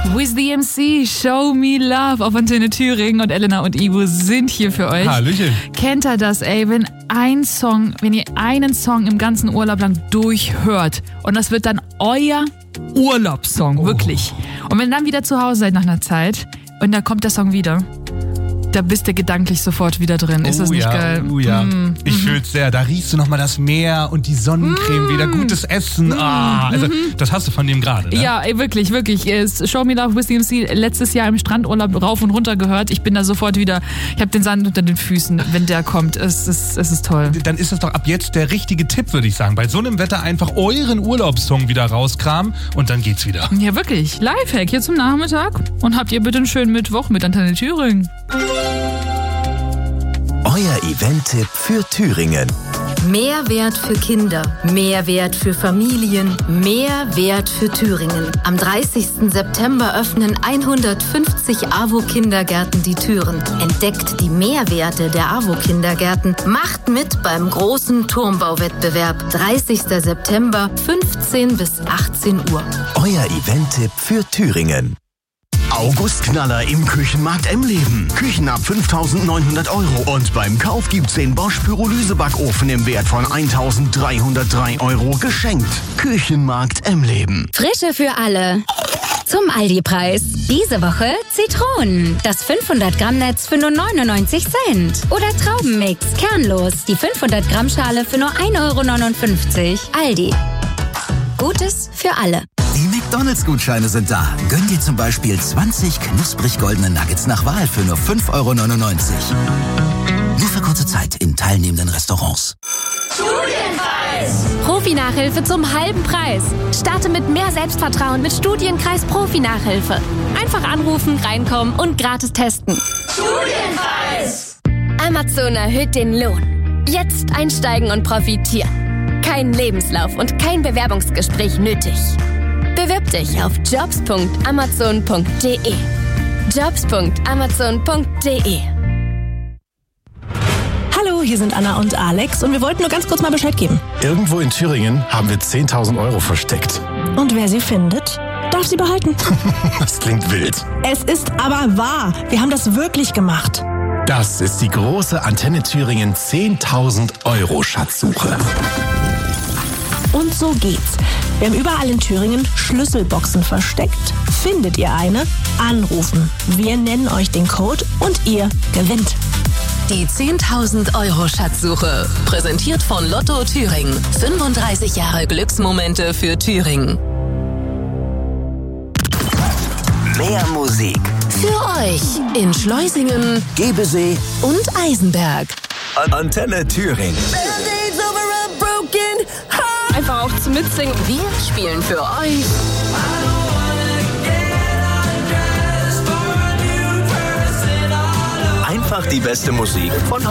With the MC, Show Me Love auf Antenne Thüringen und Elena und Ivo sind hier für euch. Hallöchen. Kennt ihr das, ey, wenn ihr einen Song im ganzen Urlaub lang durchhört und das wird dann euer Urlaubssong, wirklich. Und wenn ihr dann wieder zu Hause seid nach einer Zeit und da kommt der Song wieder, da bist du gedanklich sofort wieder drin. Ist das nicht geil? Oh ja, ich fühl's sehr. Da riechst du nochmal das Meer und die Sonnencreme, wieder gutes Essen. Also das hast du von dem gerade, ne? Ja, ey, wirklich. Show Me Love with the MC letztes Jahr im Strandurlaub rauf und runter gehört. Ich bin da sofort wieder, ich habe den Sand unter den Füßen, wenn der kommt. Es ist toll. Dann ist das doch ab jetzt der richtige Tipp, würde ich sagen. Bei so einem Wetter einfach euren Urlaubssong wieder rauskramen und dann geht's wieder. Ja, wirklich. Lifehack hier zum Nachmittag. Und habt ihr bitte einen schönen Mittwoch mit Antenne Thüringen. Euer Event-Tipp für Thüringen. Mehrwert für Kinder, Mehrwert für Familien, Mehrwert für Thüringen. Am 30. September öffnen 150 AWO-Kindergärten die Türen. Entdeckt die Mehrwerte der AWO-Kindergärten. Macht mit beim großen Turmbauwettbewerb. 30. September, 15 bis 18 Uhr. Euer Event-Tipp für Thüringen. Augustknaller im Küchenmarkt Emleben. Küchen ab 5.900 € und beim Kauf gibt's den Bosch Pyrolyse-Backofen im Wert von 1.303 € geschenkt. Küchenmarkt Emleben. Frische für alle. Zum Aldi-Preis. Diese Woche Zitronen. Das 500-Gramm-Netz für nur 99 Cent. Oder Traubenmix, kernlos. Die 500-Gramm-Schale für nur 1,59 €. Aldi. Gutes für alle. Die McDonalds-Gutscheine sind da. Gönn dir zum Beispiel 20 knusprig goldene Nuggets nach Wahl für nur 5,99 €. Nur für kurze Zeit in teilnehmenden Restaurants. Studienkreis! Profi-Nachhilfe zum halben Preis. Starte mit mehr Selbstvertrauen mit Studienkreis Profi-Nachhilfe. Einfach anrufen, reinkommen und gratis testen. Studienkreis! Amazon erhöht den Lohn. Jetzt einsteigen und profitieren. Kein Lebenslauf und kein Bewerbungsgespräch nötig. Bewirb dich auf jobs.amazon.de. jobs.amazon.de. Hallo, hier sind Anna und Alex und wir wollten nur ganz kurz mal Bescheid geben. Irgendwo in Thüringen haben wir 10.000 € versteckt. Und wer sie findet, darf sie behalten. Das klingt wild. Es ist aber wahr. Wir haben das wirklich gemacht. Das ist die große Antenne Thüringen 10.000 € Schatzsuche. Und so geht's. Wir haben überall in Thüringen Schlüsselboxen versteckt. Findet ihr eine? Anrufen. Wir nennen euch den Code und ihr gewinnt. Die 10.000 € Schatzsuche. Präsentiert von Lotto Thüringen. 35 Jahre Glücksmomente für Thüringen. Mehr Musik. Für euch in Schleusingen, Gebesee und Eisenberg. Antenne Thüringen. Einfach auch zum Mitsingen. Wir spielen für euch Einfach die beste Musik von